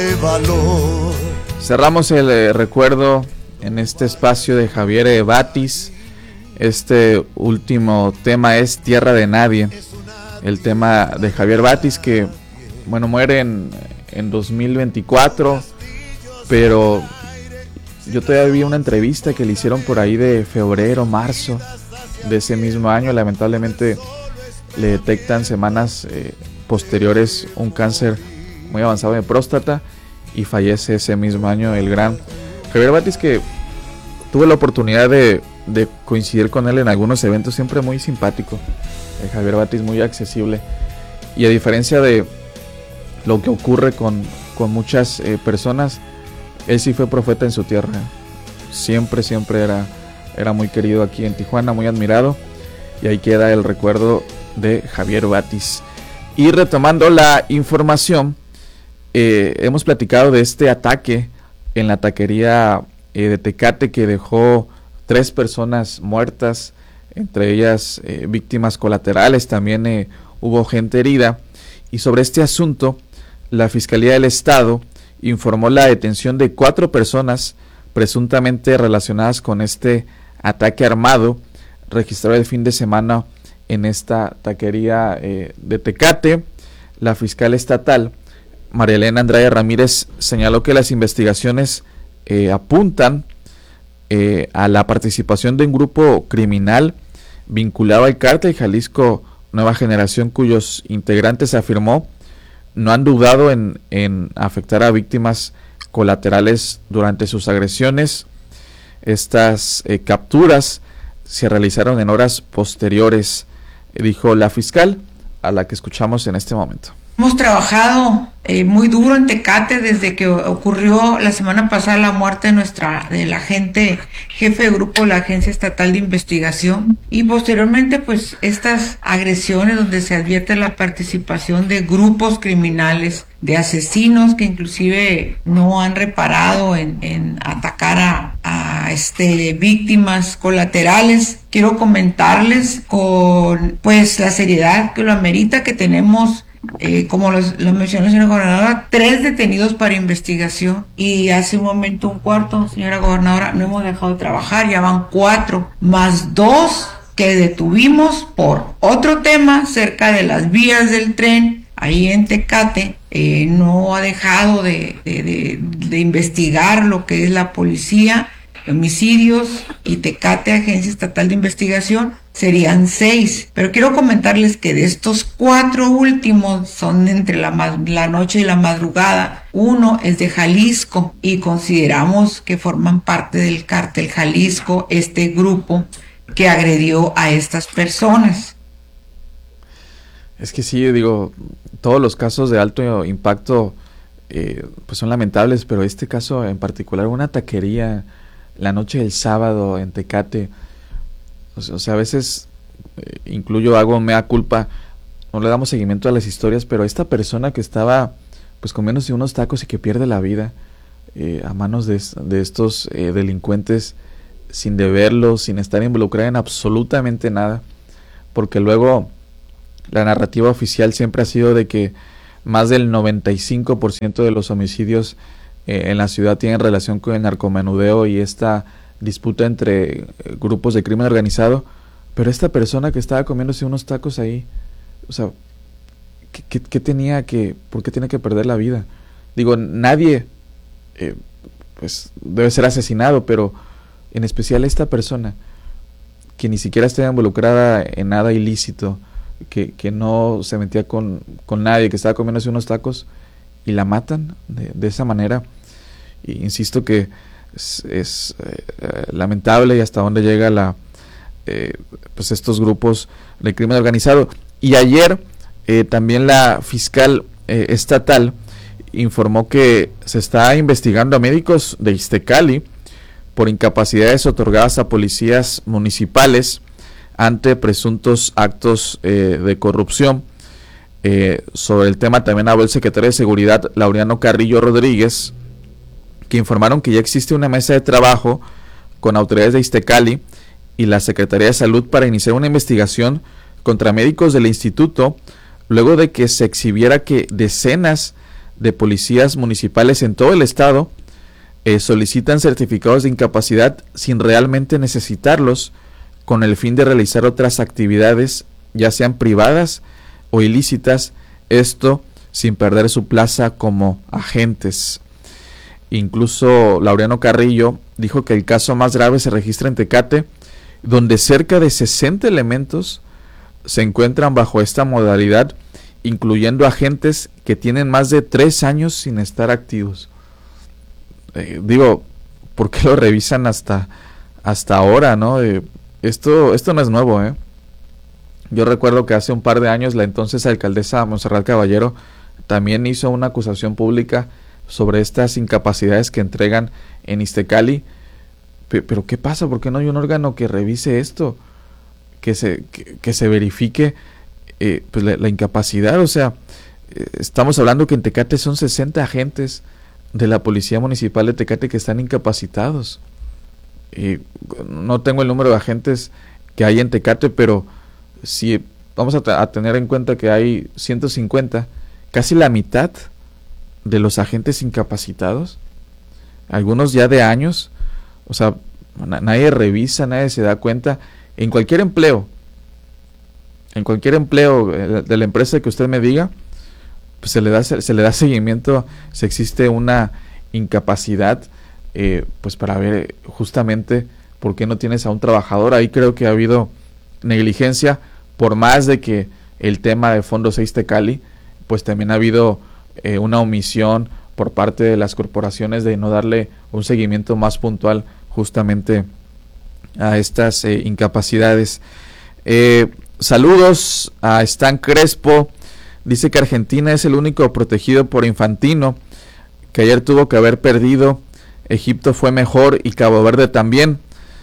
Cerramos el recuerdo en este espacio de Javier Batis. Este último tema es Tierra de Nadie, el tema de Javier Batis, que bueno, muere en 2024, pero yo todavía vi una entrevista que le hicieron por ahí de febrero, marzo de ese mismo año. Lamentablemente le detectan semanas posteriores un cáncer muy avanzado de próstata y fallece ese mismo año el gran Javier Batis, que tuve la oportunidad de coincidir con él en algunos eventos, siempre muy simpático. Javier Batis muy accesible, y a diferencia de lo que ocurre con muchas personas, él sí fue profeta en su tierra. Siempre era muy querido aquí en Tijuana, muy admirado, y ahí queda el recuerdo de Javier Batis. Y retomando la información, hemos platicado de este ataque en la taquería de Tecate que dejó 3 personas muertas, entre ellas víctimas colaterales. También hubo gente herida, y sobre este asunto la Fiscalía del Estado informó la detención de 4 personas presuntamente relacionadas con este ataque armado registrado el fin de semana en esta taquería de Tecate. La fiscal estatal María Elena Andrade Ramírez señaló que las investigaciones apuntan a la participación de un grupo criminal vinculado al cártel Jalisco Nueva Generación, cuyos integrantes, afirmó, no han dudado en afectar a víctimas colaterales durante sus agresiones. Estas capturas se realizaron en horas posteriores, dijo la fiscal, a la que escuchamos en este momento. Hemos trabajado muy duro en Tecate desde que ocurrió la semana pasada la muerte de la agente jefe de grupo de la Agencia Estatal de Investigación, y posteriormente pues estas agresiones donde se advierte la participación de grupos criminales, de asesinos que inclusive no han reparado en atacar a víctimas colaterales. Quiero comentarles con pues la seriedad que lo amerita que tenemos, como lo mencionó la señora gobernadora, 3 detenidos para investigación, y hace un momento un cuarto, señora gobernadora, no hemos dejado de trabajar, ya van 4, más 2 que detuvimos por otro tema cerca de las vías del tren, ahí en Tecate. No ha dejado de investigar lo que es la policía, homicidios y Tecate, Agencia Estatal de Investigación, serían 6. Pero quiero comentarles que de estos 4 últimos son entre la noche y la madrugada. Uno es de Jalisco y consideramos que forman parte del cártel Jalisco, este grupo que agredió a estas personas. Es que sí, digo, todos los casos de alto impacto pues son lamentables, pero este caso en particular, una taquería la noche del sábado en Tecate, o sea, a veces hago mea culpa, no le damos seguimiento a las historias, pero esta persona que estaba pues comiéndose unos tacos y que pierde la vida a manos de estos delincuentes, sin deberlos, sin estar involucrada en absolutamente nada, porque luego la narrativa oficial siempre ha sido de que más del 95% de los homicidios en la ciudad tienen relación con el narcomenudeo y esta disputa entre grupos de crimen organizado. Pero esta persona que estaba comiéndose unos tacos ahí, o sea, ¿por qué tiene que perder la vida? Digo, nadie pues debe ser asesinado, pero en especial esta persona que ni siquiera estaba involucrada en nada ilícito, que no se metía con nadie, que estaba comiéndose unos tacos y la matan de esa manera. Y insisto que es lamentable, y hasta dónde llega pues estos grupos de crimen organizado. Y ayer también la fiscal estatal informó que se está investigando a médicos de Iztecali por incapacidades otorgadas a policías municipales ante presuntos actos de corrupción. Sobre el tema también habló el secretario de Seguridad, Laureano Carrillo Rodríguez, que informaron que ya existe una mesa de trabajo con autoridades de Iztecali y la Secretaría de Salud para iniciar una investigación contra médicos del instituto, luego de que se exhibiera que decenas de policías municipales en todo el estado solicitan certificados de incapacidad sin realmente necesitarlos, con el fin de realizar otras actividades, ya sean privadas o ilícitas, esto sin perder su plaza como agentes. Incluso Laureano Carrillo dijo que el caso más grave se registra en Tecate, donde cerca de 60 elementos se encuentran bajo esta modalidad, incluyendo agentes que tienen más de 3 años sin estar activos. Digo, ¿por qué lo revisan hasta ahora, no? Esto no es nuevo, ¿eh? Yo recuerdo que hace un par de años la entonces alcaldesa Montserrat Caballero también hizo una acusación pública sobre estas incapacidades que entregan en Iztecali. Pero ¿qué pasa? ¿Por qué no hay un órgano que revise esto? Que se verifique pues la incapacidad. O sea, estamos hablando que en Tecate son 60 agentes de la Policía Municipal de Tecate que están incapacitados. No tengo el número de agentes que hay en Tecate, pero si vamos a tener en cuenta que hay 150, casi la mitad de los agentes incapacitados, algunos ya de años. O sea, nadie revisa, nadie se da cuenta. En cualquier empleo de la empresa que usted me diga, pues se le da seguimiento si existe una incapacidad, pues para ver justamente por qué no tienes a un trabajador. Ahí creo que ha habido negligencia, por más de que el tema de Fondo 6 Tecali, pues también ha habido una omisión por parte de las corporaciones de no darle un seguimiento más puntual justamente a estas incapacidades. Saludos a Stan Crespo. Dice que Argentina es el único protegido por Infantino, que ayer tuvo que haber perdido. Egipto fue mejor y Cabo Verde también.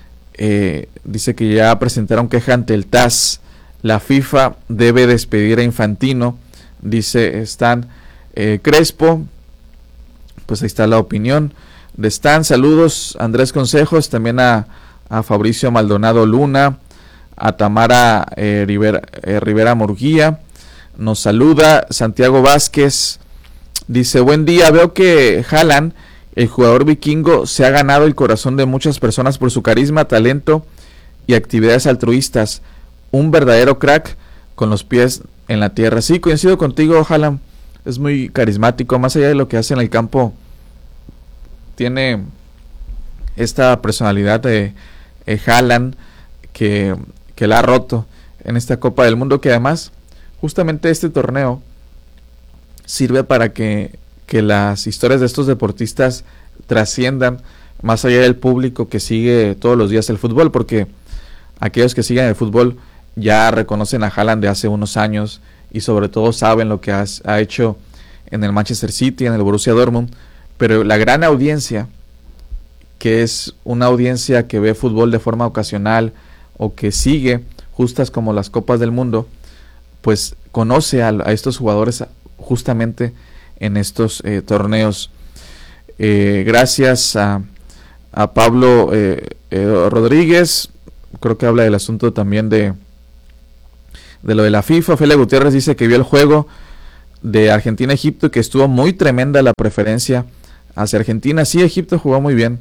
Dice que ya presentaron queja ante el TAS. La FIFA debe despedir a Infantino, dice Stan Crespo. Pues ahí está la opinión de Stan. Saludos a Andrés Consejos, también a Fabricio Maldonado Luna, a Tamara Rivera Murguía. Nos saluda Santiago Vázquez. Dice: buen día, veo que Haaland, el jugador vikingo, se ha ganado el corazón de muchas personas por su carisma, talento y actividades altruistas. Un verdadero crack con los pies en la tierra. Sí, coincido contigo, Haaland es muy carismático, más allá de lo que hace en el campo, tiene esta personalidad de Haaland que la ha roto en esta Copa del Mundo, que además justamente este torneo sirve para que las historias de estos deportistas trasciendan más allá del público que sigue todos los días el fútbol, porque aquellos que siguen el fútbol ya reconocen a Haaland de hace unos años y sobre todo saben lo que ha hecho en el Manchester City, en el Borussia Dortmund, pero la gran audiencia, que es una audiencia que ve fútbol de forma ocasional o que sigue justas como las Copas del Mundo, pues conoce a estos jugadores justamente en estos torneos. Gracias a Pablo Rodríguez, creo que habla del asunto también de lo de la FIFA. Ophelia Gutiérrez dice que vio el juego de Argentina-Egipto y que estuvo muy tremenda la preferencia hacia Argentina. Sí, Egipto jugó muy bien.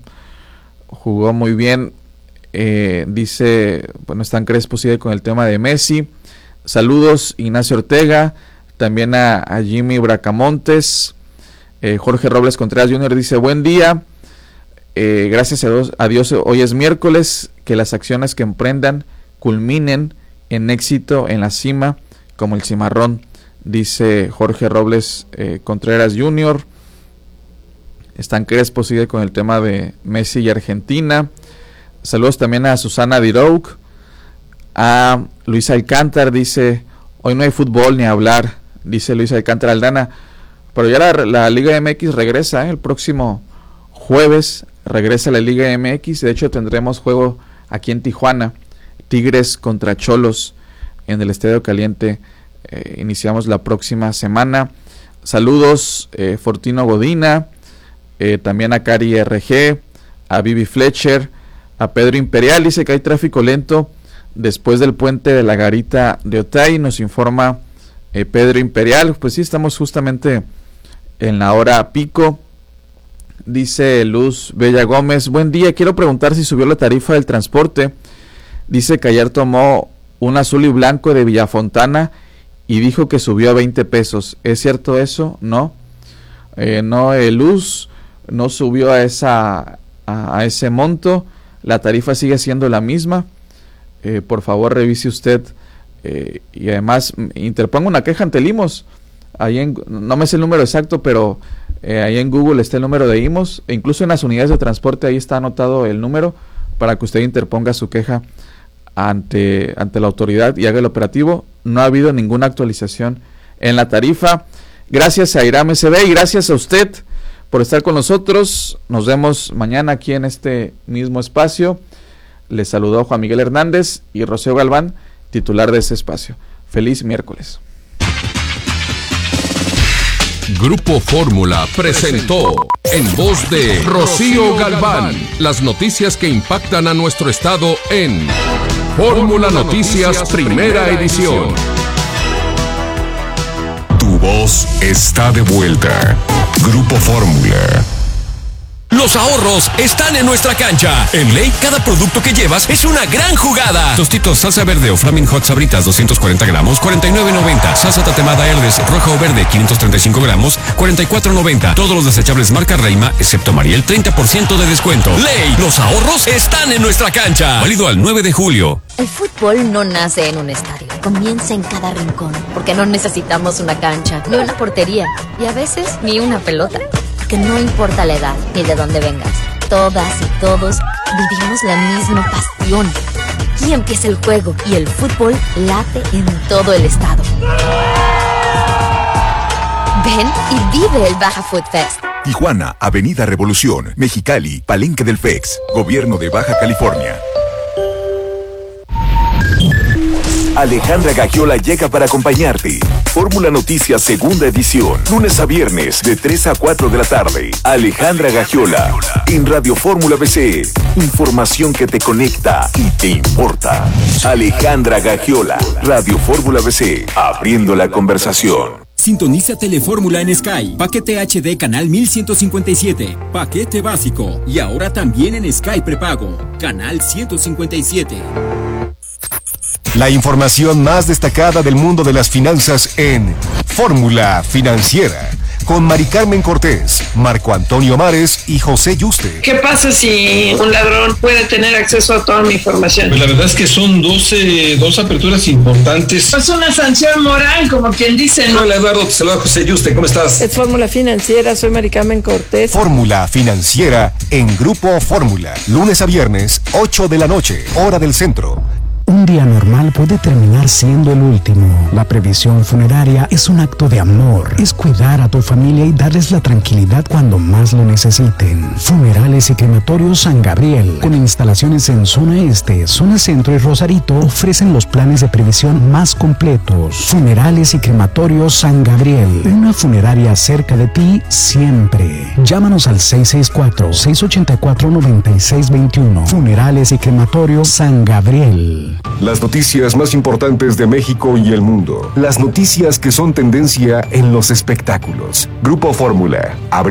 Dice, bueno, Stan Crespo sigue con el tema de Messi. Saludos Ignacio Ortega, también a Jimmy Bracamontes. Jorge Robles Contreras Jr. dice: buen día, gracias a Dios hoy es miércoles, que las acciones que emprendan culminen en éxito en la cima como el cimarrón, dice Jorge Robles Contreras Jr. Stan Crespo sigue con el tema de Messi y Argentina. Saludos también a Susana Dirouk. A Luis Alcántar dice: hoy no hay fútbol ni hablar, dice Luis Alcántar Aldana. Pero ya la Liga MX regresa, el próximo jueves regresa la Liga MX. De hecho tendremos juego aquí en Tijuana, Tigres contra Cholos en el Estadio Caliente. Iniciamos la próxima semana. Saludos Fortino Godina, también a Cari RG, a Vivi Fletcher, a Pedro Imperial. Dice que hay tráfico lento después del puente de la Garita de Otay, nos informa Pedro Imperial. Pues sí, estamos justamente en la hora pico. Dice Luz Bella Gómez, buen día, quiero preguntar si subió la tarifa del transporte. Dice que ayer tomó un azul y blanco de Villafontana y dijo que subió a 20 pesos. ¿Es cierto eso? No. No, Luz, no subió a ese monto. La tarifa sigue siendo la misma. Por favor, revise usted. Y además, interponga una queja ante el IMOS. No me sé el número exacto, pero ahí en Google está el número de IMOS. E incluso en las unidades de transporte ahí está anotado el número para que usted interponga su queja ante la autoridad y haga el operativo. No ha habido ninguna actualización en la tarifa. Gracias a Iram SB y gracias a usted por estar con nosotros. Nos vemos mañana aquí en este mismo espacio. Les saludó Juan Miguel Hernández y Rocío Galván, titular de este espacio. Feliz miércoles. Grupo Fórmula presentó en voz de Rocío Galván las noticias que impactan a nuestro estado en Fórmula Noticias Primera Edición. Tu voz está de vuelta. Grupo Fórmula. Los ahorros están en nuestra cancha. En Ley, cada producto que llevas es una gran jugada. Tostitos salsa verde o Flaming Hot Sabritas 240 gramos, 49.90. Salsa tatemada Herdes roja o verde 535 gramos, 44.90. Todos los desechables marca Reima, excepto Mariel, 30% de descuento. Ley, los ahorros están en nuestra cancha. Válido al 9 de julio. El fútbol no nace en un estadio, comienza en cada rincón, porque no necesitamos una cancha, ni una portería, y a veces ni una pelota. Que no importa la edad ni de dónde vengas, todas y todos vivimos la misma pasión. Aquí empieza el juego y el fútbol late en todo el estado. Ven y vive el Baja Food Fest. Tijuana, Avenida Revolución, Mexicali, Palenque del FEX, Gobierno de Baja California. Alejandra Gagiola llega para acompañarte. Fórmula Noticias Segunda Edición, lunes a viernes de 3 a 4 de la tarde. Alejandra Gagiola, en Radio Fórmula BC. Información que te conecta y te importa. Alejandra Gagiola, Radio Fórmula BC, abriendo la conversación. Sintoniza Telefórmula en Sky. Paquete HD canal 1157. Paquete básico. Y ahora también en Sky prepago. Canal 157. La información más destacada del mundo de las finanzas en Fórmula Financiera, con Mari Carmen Cortés, Marco Antonio Mares y José Yuste. ¿Qué pasa si un ladrón puede tener acceso a toda mi información? Pues la verdad es que son dos aperturas importantes. Es una sanción moral, como quien dice, ¿no? Hola Eduardo, te saluda José Yuste, ¿cómo estás? Es Fórmula Financiera, soy Mari Carmen Cortés. Fórmula Financiera en Grupo Fórmula, lunes a viernes, 8 de la noche, hora del centro. Un día normal puede terminar siendo el último. La previsión funeraria es un acto de amor. Es cuidar a tu familia y darles la tranquilidad cuando más lo necesiten. Funerales y Crematorios San Gabriel, con instalaciones en Zona Este, Zona Centro y Rosarito, ofrecen los planes de previsión más completos. Funerales y Crematorios San Gabriel, una funeraria cerca de ti siempre. Llámanos al 664-684-9621. Funerales y Crematorios San Gabriel. Las noticias más importantes de México y el mundo. Las noticias que son tendencia en los espectáculos. Grupo Fórmula.